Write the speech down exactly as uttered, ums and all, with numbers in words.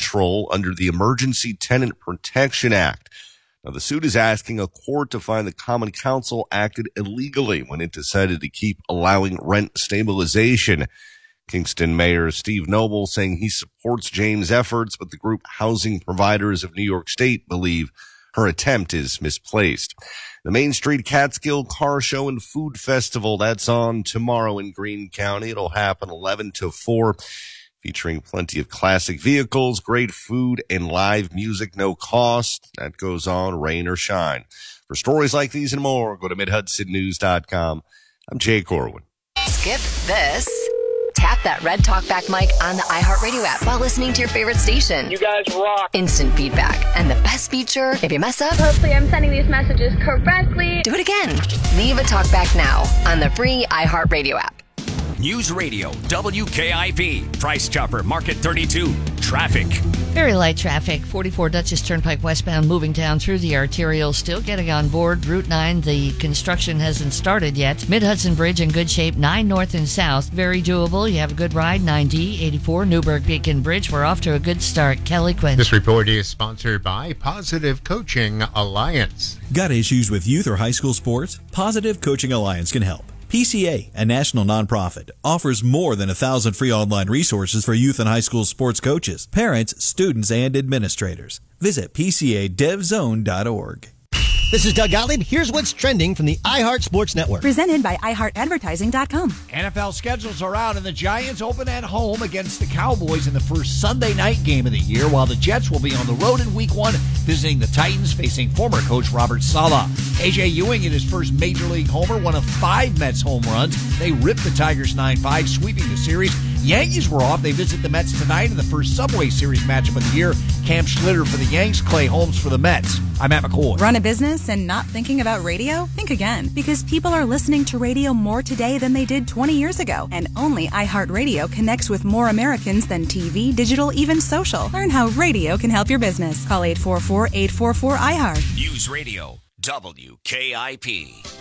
control under the Emergency Tenant Protection Act. Now, the suit is asking a court to find the Common Council acted illegally when it decided to keep allowing rent stabilization. Kingston Mayor Steve Noble saying he supports James' efforts, but the group Housing Providers of New York State believe her attempt is misplaced. The Main Street Catskill Car Show and Food Festival, that's on tomorrow in Greene County. It'll happen eleven to four, featuring plenty of classic vehicles, great food, and live music, no cost. That goes on, rain or shine. For stories like these and more, go to mid hudson news dot com. I'm Jay Corwin. Skip this. Tap that red talkback mic on the iHeartRadio app while listening to your favorite station. You guys rock. Instant feedback. And the best feature, if you mess up, hopefully I'm sending these messages correctly. Do it again. Leave a talkback now on the free iHeartRadio app. News Radio, W K I P, Price Chopper, Market thirty-two, traffic. Very light traffic, forty-four Dutchess Turnpike westbound, moving down through the arterial, still getting on board. Route nine, the construction hasn't started yet. Mid-Hudson Bridge in good shape, nine north and south, very doable. You have a good ride, nine D, eighty-four, Newburgh Beacon Bridge. We're off to a good start. Kelly Quinn. This report is sponsored by Positive Coaching Alliance. Got issues with youth or high school sports? Positive Coaching Alliance can help. P C A, a national nonprofit, offers more than a thousand free online resources for youth and high school sports coaches, parents, students, and administrators. Visit P C A dev zone dot org. This is Doug Gottlieb. Here's what's trending from the iHeart Sports Network. Presented by i heart advertising dot com. N F L schedules are out, and the Giants open at home against the Cowboys in the first Sunday night game of the year, while the Jets will be on the road in week one, visiting the Titans, facing former coach Robert Saleh. A J Ewing in his first Major League homer, one of five Mets home runs. They ripped the Tigers nine five, sweeping the series. Yankees were off. They visit the Mets tonight in the first Subway Series matchup of the year. Cam Schlitter for the Yanks, Clay Holmes for the Mets. I'm Matt McCoy. Run a business and not thinking about radio? Think again, because people are listening to radio more today than they did twenty years ago. And only iHeartRadio connects with more Americans than T V, digital, even social. Learn how radio can help your business. Call eight four four, eight four four, I heart. News Radio, W K I P.